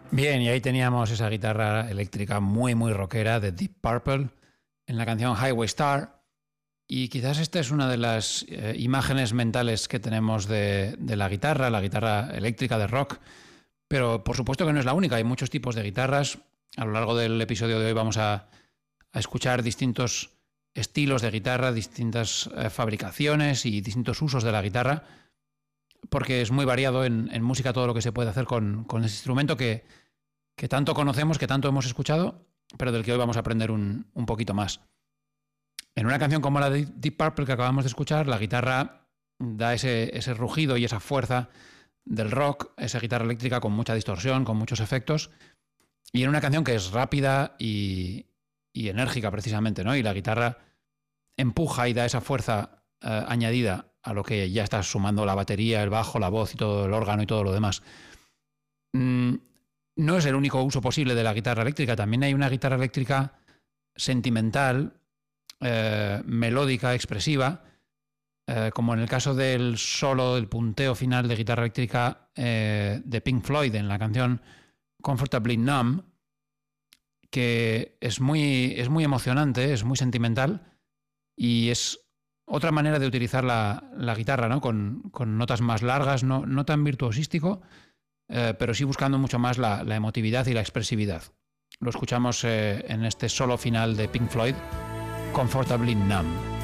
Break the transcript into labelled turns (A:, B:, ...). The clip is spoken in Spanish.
A: Bien, y ahí teníamos esa guitarra eléctrica muy, muy rockera de Deep Purple en la canción Highway Star. Y quizás esta es una de las imágenes mentales que tenemos de la guitarra eléctrica de rock. Pero por supuesto que no es la única, hay muchos tipos de guitarras. A lo largo del episodio de hoy vamos a escuchar distintos estilos de guitarra, distintas fabricaciones y distintos usos de la guitarra, porque es muy variado en música todo lo que se puede hacer con ese instrumento que tanto conocemos, que tanto hemos escuchado, pero del que hoy vamos a aprender un poquito más. En una canción como la de Deep Purple que acabamos de escuchar, la guitarra da ese rugido y esa fuerza del rock, esa guitarra eléctrica con mucha distorsión, con muchos efectos, y en una canción que es rápida y enérgica precisamente, ¿no? Y la guitarra empuja y da esa fuerza añadida a lo que ya está sumando la batería, el bajo, la voz y todo el órgano y todo lo demás. No es el único uso posible de la guitarra eléctrica, también hay una guitarra eléctrica sentimental, melódica, expresiva, como en el caso del solo, del punteo final de guitarra eléctrica de Pink Floyd en la canción Comfortably Numb, que es muy emocionante, es muy sentimental y es otra manera de utilizar la guitarra, ¿no? Con notas más largas, no tan virtuosístico, pero sí buscando mucho más la emotividad y la expresividad. Lo escuchamos en este solo final de Pink Floyd, Comfortably Numb.